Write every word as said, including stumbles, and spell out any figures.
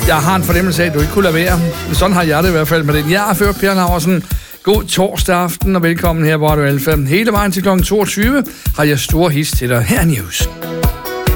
Jeg har en fornemmelse af, at du ikke kunne lade være. Sådan har jeg det i hvert fald med den. Jeg er før Per Laursen. God torsdag aften og velkommen her på Radio Alfa. Hele vejen til klokken toogtyve har jeg store hits til dig. Her er News.